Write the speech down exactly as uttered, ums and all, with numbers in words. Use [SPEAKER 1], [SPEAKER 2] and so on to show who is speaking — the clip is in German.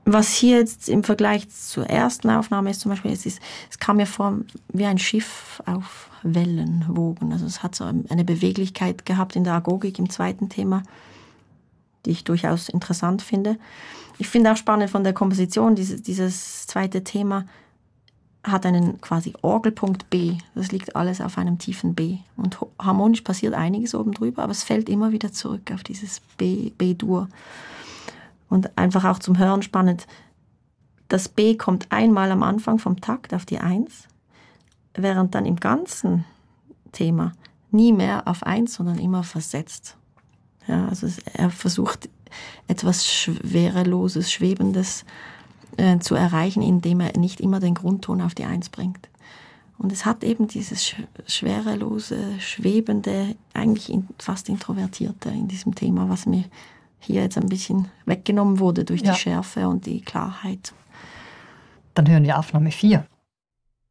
[SPEAKER 1] Was hier jetzt im Vergleich zur ersten Aufnahme ist, zum Beispiel, es, ist, es kam mir vor wie ein Schiff auf Wellenwogen. Also es hat so eine Beweglichkeit gehabt in der Agogik im zweiten Thema, die ich durchaus interessant finde. Ich finde auch spannend von der Komposition, dieses, dieses zweite Thema hat einen quasi Orgelpunkt B. Das liegt alles auf einem tiefen B. Und harmonisch passiert einiges oben drüber, aber es fällt immer wieder zurück auf dieses B, B-Dur. Und einfach auch zum Hören spannend, das B kommt einmal am Anfang vom Takt auf die Eins, während dann im ganzen Thema nie mehr auf Eins, sondern immer versetzt. Ja, also er versucht etwas Schwereloses, Schwebendes äh, zu erreichen, indem er nicht immer den Grundton auf die Eins bringt. Und es hat eben dieses Schwerelose, Schwebende, eigentlich fast Introvertierte in diesem Thema, was mir hier jetzt ein bisschen weggenommen wurde durch ja. die Schärfe und die Klarheit.
[SPEAKER 2] Dann hören wir Aufnahme vier.